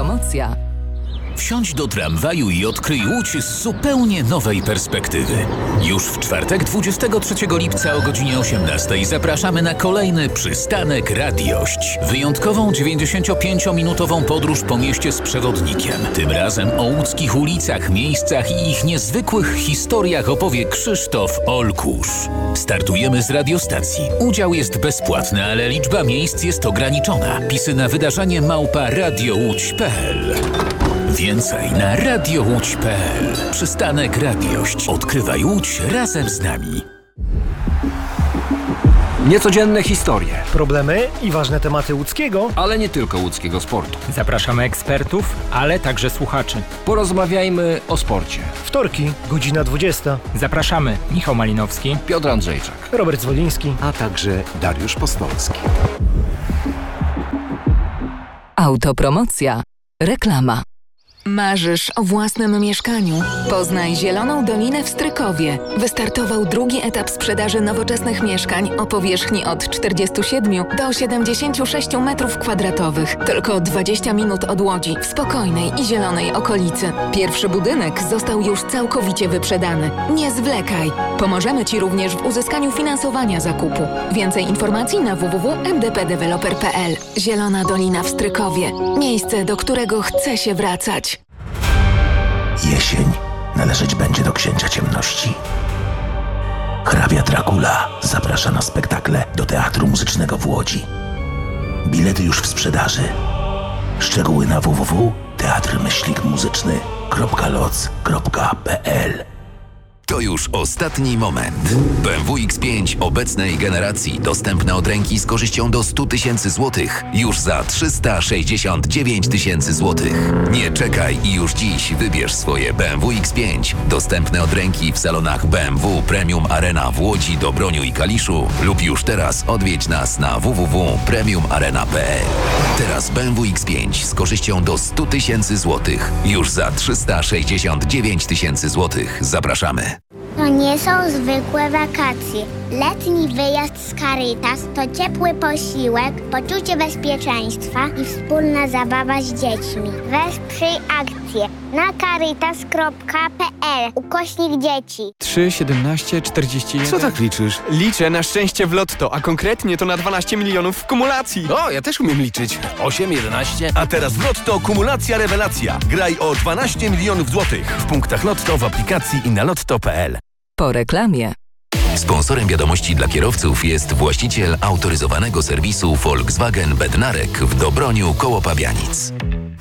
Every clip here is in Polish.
Autopromocja. Wsiądź do tramwaju i odkryj Łódź z zupełnie nowej perspektywy. Już w czwartek 23 lipca o godzinie 18 zapraszamy na kolejny przystanek Radiość. Wyjątkową 95-minutową podróż po mieście z przewodnikiem. Tym razem o łódzkich ulicach, miejscach i ich niezwykłych historiach opowie Krzysztof Olkusz. Startujemy z radiostacji. Udział jest bezpłatny, ale liczba miejsc jest ograniczona. Pisy na wydarzenie @radiołódź.pl. Więcej na radiołódź.pl. Przystanek Radiość. Odkrywaj Łódź razem z nami. Niecodzienne historie, problemy i ważne tematy łódzkiego, ale nie tylko łódzkiego sportu. Zapraszamy ekspertów, ale także słuchaczy. Porozmawiajmy o sporcie. Wtorki, godzina 20. Zapraszamy Michał Malinowski, Piotr Andrzejczak, Robert Zwoliński, a także Dariusz Postolski. Autopromocja. Reklama. Marzysz o własnym mieszkaniu? Poznaj Zieloną Dolinę w Strykowie. Wystartował drugi etap sprzedaży nowoczesnych mieszkań o powierzchni od 47 do 76 m2. Tylko 20 minut od Łodzi, w spokojnej i zielonej okolicy. Pierwszy budynek został już całkowicie wyprzedany. Nie zwlekaj. Pomożemy Ci również w uzyskaniu finansowania zakupu. Więcej informacji na www.mdpdeveloper.pl. Zielona Dolina w Strykowie. Miejsce, do którego chce się wracać. Jesień należeć będzie do Księcia Ciemności. Hrabia Dracula zaprasza na spektakle do Teatru Muzycznego w Łodzi. Bilety już w sprzedaży. Szczegóły na www.teatrmyślnikmuzyczny.loc.pl. To już ostatni moment. BMW X5 obecnej generacji dostępne od ręki z korzyścią do 100 000 złotych już za 369 000 złotych. Nie czekaj i już dziś wybierz swoje BMW X5 dostępne od ręki w salonach BMW Premium Arena w Łodzi, Dobroniu i Kaliszu lub już teraz odwiedź nas na www.premiumarena.pl. Teraz BMW X5 z korzyścią do 100 000 złotych już za 369 000 złotych. Zapraszamy. To nie są zwykłe wakacje. Letni wyjazd z Caritas to ciepły posiłek, poczucie bezpieczeństwa i wspólna zabawa z dziećmi. Wesprzyj akcję na caritas.pl/dzieci. 3, 17, 41... Co tak liczysz? Liczę na szczęście w lotto, a konkretnie to na 12 milionów w kumulacji. O, ja też umiem liczyć. 8, 11... A teraz w lotto kumulacja rewelacja. Graj o 12 milionów złotych w punktach lotto, w aplikacji i na lotto.pl. Po reklamie. Sponsorem wiadomości dla kierowców jest właściciel autoryzowanego serwisu Volkswagen Bednarek w Dobroniu koło Pabianic.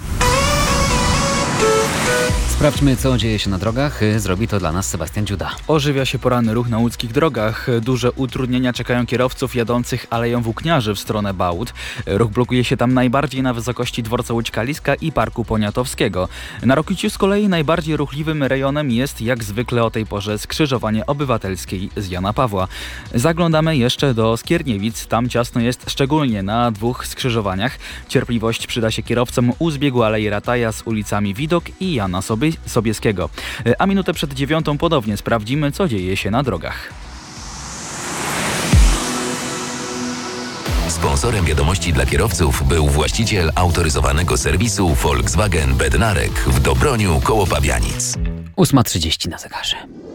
Sprawdźmy, co dzieje się na drogach. Zrobi to dla nas Sebastian Dziuda. Ożywia się poranny ruch na łódzkich drogach. Duże utrudnienia czekają kierowców jadących Aleją Włókniarzy w stronę Bałut. Ruch blokuje się tam najbardziej na wysokości dworca Łódź-Kaliska i Parku Poniatowskiego. Na Rokiciu z kolei najbardziej ruchliwym rejonem jest jak zwykle o tej porze skrzyżowanie Obywatelskiej z Jana Pawła. Zaglądamy jeszcze do Skierniewic. Tam ciasno jest szczególnie na dwóch skrzyżowaniach. Cierpliwość przyda się kierowcom u zbiegu Alei Rataja z ulicami Widok i Jana Sobieskiego. A minutę przed 9 ponownie sprawdzimy, co dzieje się na drogach. Sponsorem wiadomości dla kierowców był właściciel autoryzowanego serwisu Volkswagen Bednarek w Dobroniu koło Pabianic. 8:30 na zegarze.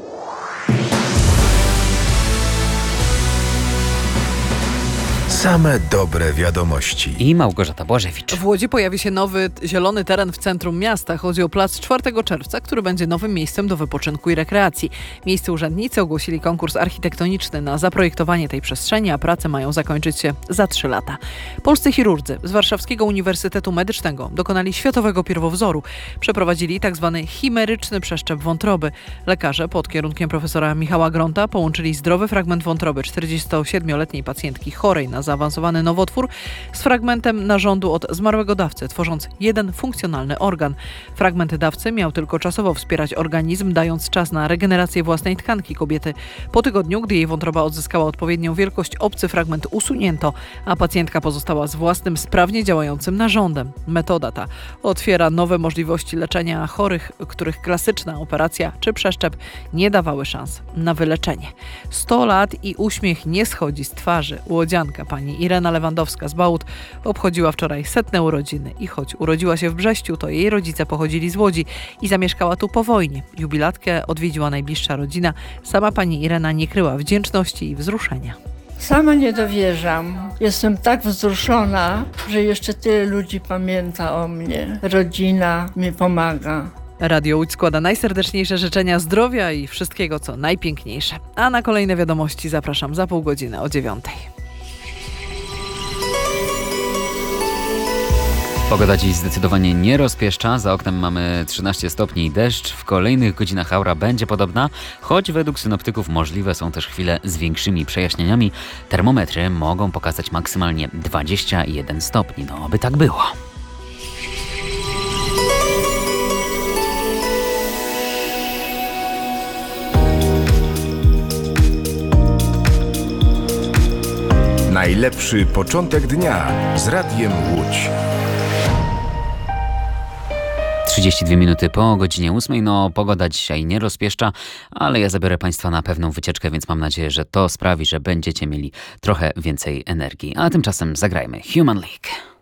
Same dobre wiadomości. I Małgorzata Błażewicz. W Łodzi pojawi się nowy zielony teren w centrum miasta. Chodzi o plac 4 czerwca, który będzie nowym miejscem do wypoczynku i rekreacji. Miejscy urzędnicy ogłosili konkurs architektoniczny na zaprojektowanie tej przestrzeni, a prace mają zakończyć się za 3 lata. Polscy chirurdzy z Warszawskiego Uniwersytetu Medycznego dokonali światowego pierwowzoru. Przeprowadzili tzw. chimeryczny przeszczep wątroby. Lekarze pod kierunkiem profesora Michała Gronta połączyli zdrowy fragment wątroby 47-letniej pacjentki chorej na zaawansowany nowotwór z fragmentem narządu od zmarłego dawcy, tworząc jeden funkcjonalny organ. Fragment dawcy miał tylko czasowo wspierać organizm, dając czas na regenerację własnej tkanki kobiety. Po tygodniu, gdy jej wątroba odzyskała odpowiednią wielkość, obcy fragment usunięto, a pacjentka pozostała z własnym, sprawnie działającym narządem. Metoda ta otwiera nowe możliwości leczenia chorych, których klasyczna operacja czy przeszczep nie dawały szans na wyleczenie. 100 lat i uśmiech nie schodzi z twarzy. Łodzianka pani pani Irena Lewandowska z Bałut obchodziła wczoraj 100. urodziny i choć urodziła się w Brześciu, to jej rodzice pochodzili z Łodzi i zamieszkała tu po wojnie. Jubilatkę odwiedziła najbliższa rodzina. Sama pani Irena nie kryła wdzięczności i wzruszenia. Sama nie dowierzam. Jestem tak wzruszona, że jeszcze tyle ludzi pamięta o mnie. Rodzina mi pomaga. Radio Łódź składa najserdeczniejsze życzenia zdrowia i wszystkiego, co najpiękniejsze. A na kolejne wiadomości zapraszam za pół godziny o 9:00. Pogoda dziś zdecydowanie nie rozpieszcza. Za oknem mamy 13 stopni i deszcz. W kolejnych godzinach aura będzie podobna, choć według synoptyków możliwe są też chwile z większymi przejaśnieniami. Termometry mogą pokazać maksymalnie 21 stopni. No, aby tak było. Najlepszy początek dnia z Radiem Łódź. 32 minuty po godzinie 8. No, pogoda dzisiaj nie rozpieszcza, ale ja zabiorę Państwa na pewną wycieczkę, więc mam nadzieję, że to sprawi, że będziecie mieli trochę więcej energii. A tymczasem zagrajmy Human League.